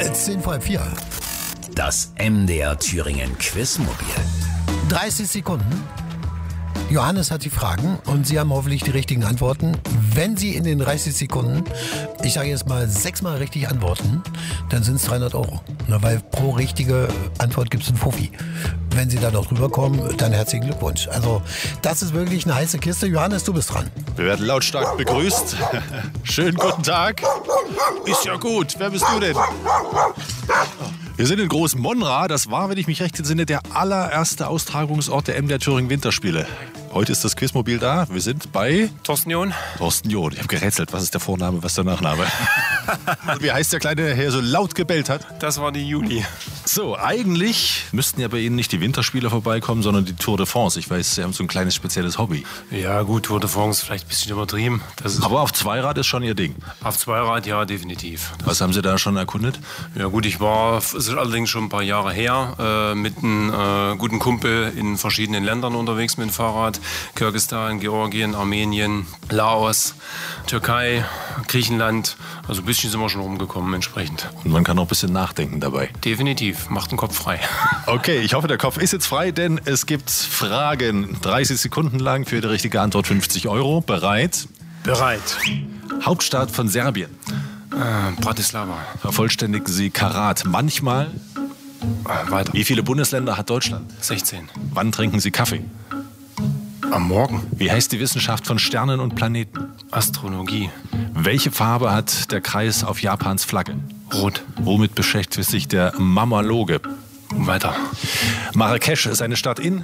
4:10. Das MDR Thüringen Quizmobil. 30 Sekunden. Johannes hat die Fragen und Sie haben hoffentlich die richtigen Antworten. Wenn Sie in den 30 Sekunden, ich sage jetzt mal 6-mal richtig antworten, dann sind es 300 €. Na, weil pro richtige Antwort gibt es einen Fuffi. Wenn Sie da noch rüberkommen, dann herzlichen Glückwunsch. Also das ist wirklich eine heiße Kiste. Johannes, du bist dran. Wir werden lautstark begrüßt. Schönen guten Tag. Ist ja gut. Wer bist du denn? Wir sind in Großmonra. Das war, wenn ich mich recht entsinne, der allererste Austragungsort der MDR Thüringen Winterspiele. Heute ist das Quizmobil da. Wir sind bei Thorsten John. Thorsten John. Ich habe gerätselt. Was ist der Vorname, was der Nachname? Wie heißt der Kleine, der hier so laut gebellt hat? Das war die Juli. So, eigentlich müssten ja bei Ihnen nicht die Winterspiele vorbeikommen, sondern die Tour de France. Ich weiß, Sie haben so ein kleines spezielles Hobby. Ja gut, Tour de France vielleicht ein bisschen übertrieben. Aber auf Zweirad ist schon Ihr Ding. Auf Zweirad, ja, definitiv. Was haben Sie da schon erkundet? Ja gut, es ist allerdings schon ein paar Jahre her, mit einem guten Kumpel in verschiedenen Ländern unterwegs mit dem Fahrrad. Kirgisistan, Georgien, Armenien, Laos, Türkei, Griechenland. Also ein bisschen sind wir schon rumgekommen entsprechend. Und man kann auch ein bisschen nachdenken dabei. Definitiv, macht den Kopf frei. Okay, ich hoffe, der Kopf ist jetzt frei, denn es gibt Fragen. 30 Sekunden lang für die richtige Antwort 50 €. Bereit? Bereit. Hauptstadt von Serbien. Bratislava. Vervollständigen Sie Karat. Manchmal. Weiter. Wie viele Bundesländer hat Deutschland? 16. Wann trinken Sie Kaffee? Am Morgen. Wie heißt die Wissenschaft von Sternen und Planeten? Astrologie. Welche Farbe hat der Kreis auf Japans Flagge? Rot. Womit beschäftigt sich der Mammaloge? Weiter. Marrakesch ist eine Stadt in?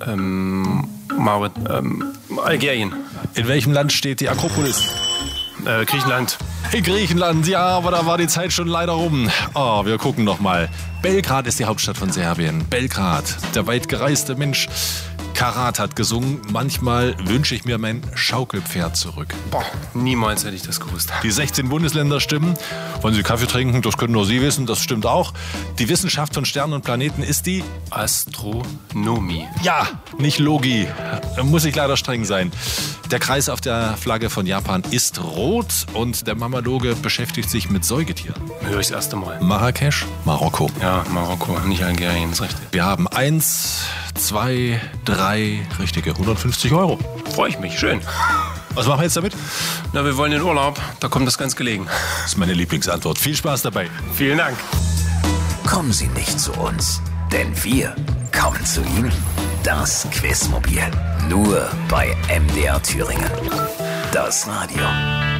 Algerien. In welchem Land steht die Akropolis? Griechenland. In Griechenland, ja, aber da war die Zeit schon leider rum. Oh, wir gucken noch mal. Belgrad ist die Hauptstadt von Serbien. Belgrad, der weit gereiste Mensch. Karat hat gesungen, manchmal wünsche ich mir mein Schaukelpferd zurück. Boah, niemals hätte ich das gewusst. Die 16 Bundesländer stimmen. Wollen Sie Kaffee trinken? Das können nur Sie wissen, das stimmt auch. Die Wissenschaft von Sternen und Planeten ist die Astronomie. Ja, nicht Logi. Muss ich leider streng sein. Der Kreis auf der Flagge von Japan ist rot und der Mammaloge beschäftigt sich mit Säugetieren. Höre ich das erste Mal. Marrakesch, Marokko. Ja, Marokko, nicht Algerien, ist richtig. Wir haben 1, 2, 3 richtige 150 €. Freue ich mich, schön. Was machen wir jetzt damit? Na, wir wollen in den Urlaub, da kommt das ganz gelegen. Das ist meine Lieblingsantwort. Viel Spaß dabei. Vielen Dank. Kommen Sie nicht zu uns, denn wir kommen zu Ihnen. Das Quizmobil. Nur bei MDR Thüringen. Das Radio.